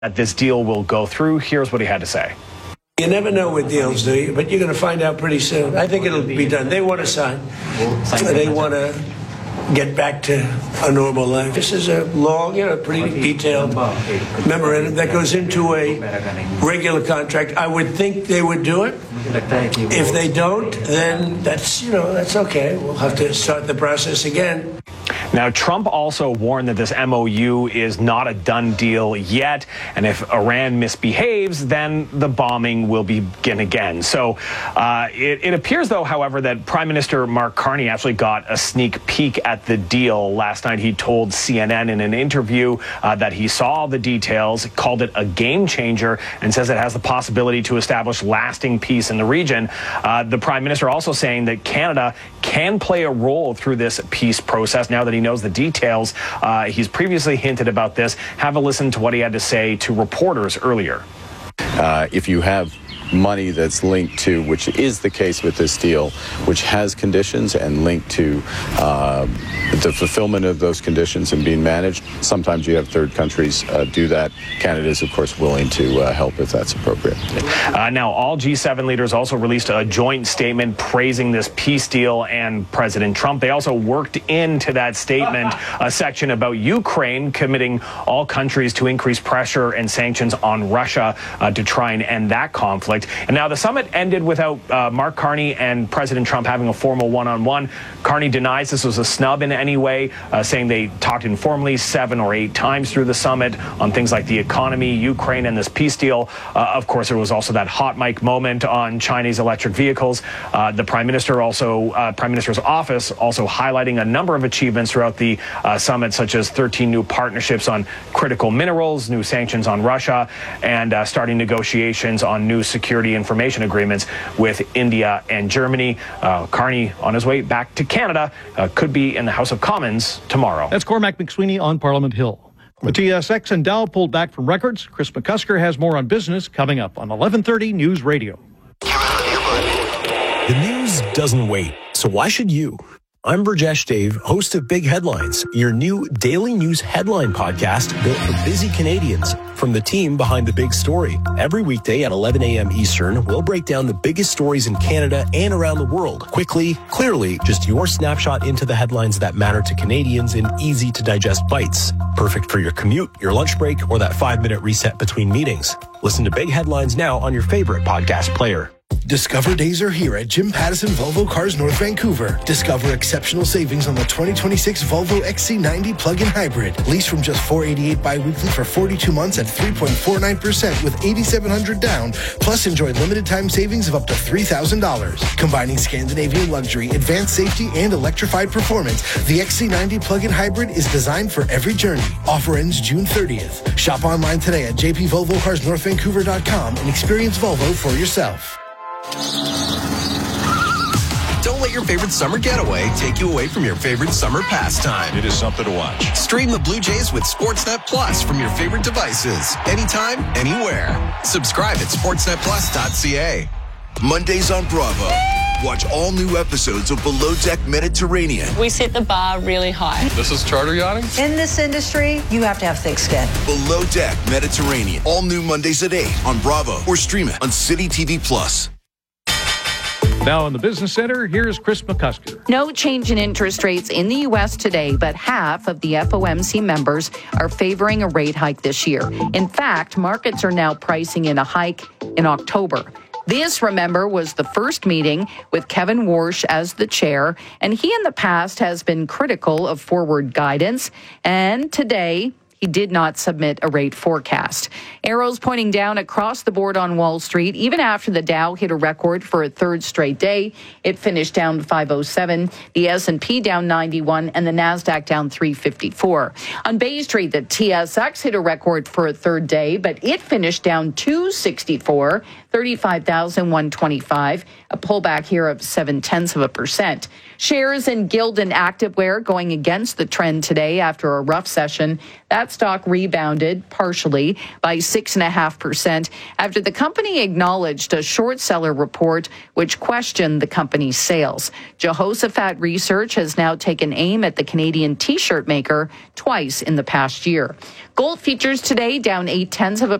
that this deal will go through. Here's what he had to say. You never know with deals, do you? But you're going to find out pretty soon. I think it'll be done. They want to sign. They want to get back to a normal life. This is a long, pretty detailed memorandum that goes into a regular contract. I would think they would do it. If they don't, then that's okay. We'll have to start the process again. Now, Trump also warned that this MOU is not a done deal yet, and if Iran misbehaves, then the bombing will begin again. So it appears, though, however, that Prime Minister Mark Carney actually got a sneak peek at the deal. Last night, he told CNN in an interview that he saw the details, called it a game changer, and says it has the possibility to establish lasting peace in the region. The Prime Minister also saying that Canada can play a role through this peace process now that he knows the details. He's previously hinted about this. Have a listen to what he had to say to reporters earlier. If you have money that's linked to, which is the case with this deal, which has conditions and linked to the fulfillment of those conditions and being managed, sometimes you have third countries do that. Canada is, of course, willing to help if that's appropriate. Now, all G7 leaders also released a joint statement praising this peace deal and President Trump. They also worked into that statement a section about Ukraine, committing all countries to increase pressure and sanctions on Russia to try and end that conflict. And now the summit ended without Mark Carney and President Trump having a formal one-on-one. Carney denies this was a snub in any way, saying they talked informally 7 or 8 times through the summit on things like the economy, Ukraine, and this peace deal. Of course, there was also that hot mic moment on Chinese electric vehicles. The Prime Minister's office also highlighting a number of achievements throughout the summit, such as 13 new partnerships on critical minerals, new sanctions on Russia, and starting negotiations on new security information agreements with India and Germany. Carney on his way back to Canada, could be in the House of Commons tomorrow. That's Cormac McSweeney on Parliament Hill. The TSX and Dow pulled back from records. Chris McCusker has more on business coming up on 11:30 News Radio. The news doesn't wait, so why should you? I'm Burjesh Dave, host of Big Headlines, your new daily news headline podcast built for busy Canadians. From the team behind the big story. Every weekday at 11 a.m. Eastern, we'll break down the biggest stories in Canada and around the world. Quickly, clearly, just your snapshot into the headlines that matter to Canadians in easy-to-digest bites. Perfect for your commute, your lunch break, or that 5-minute reset between meetings. Listen to Big Headlines now on your favorite podcast player. Discover days are here at Jim Pattison Volvo Cars North Vancouver. Discover exceptional savings on the 2026 Volvo XC90 plug-in hybrid. Lease from just $488 bi-weekly for 42 months at 3.49% with $8,700 down. Plus enjoy limited time savings of up to $3,000. Combining Scandinavian luxury, advanced safety, and electrified performance, the XC90 plug-in hybrid is designed for every journey. Offer ends June 30th. Shop online today at jpvolvocarsnorthvancouver.com and experience Volvo for yourself. Don't let your favorite summer getaway take you away from your favorite summer pastime. It is something to watch. Stream the Blue Jays with Sportsnet Plus from your favorite devices. Anytime, anywhere. Subscribe at sportsnetplus.ca. Mondays on Bravo. Watch all new episodes of Below Deck Mediterranean. We set the bar really high. This is charter yachting? In this industry, you have to have thick skin. Below Deck Mediterranean. All new Mondays at 8 on Bravo or stream it on City TV Plus. Now in the Business Center, here's Chris McCusker. No change in interest rates in the U.S. today, but half of the FOMC members are favoring a rate hike this year. In fact, markets are now pricing in a hike in October. This, remember, was the first meeting with Kevin Warsh as the chair, and he in the past has been critical of forward guidance. And today, he did not submit a rate forecast. Arrows pointing down across the board on Wall Street, even after the Dow hit a record for a third straight day. It finished down 507, the S&P down 91, and the NASDAQ down 354. On Bay Street, the TSX hit a record for a third day, but it finished down 264, 35,125, a pullback here of 0.7%. Shares in Gildan Activewear going against the trend today after a rough session. That's That stock rebounded partially by 6.5% after the company acknowledged a short seller report which questioned the company's sales. Jehoshaphat Research has now taken aim at the Canadian T-shirt maker twice in the past year. Gold futures today down 0.8%.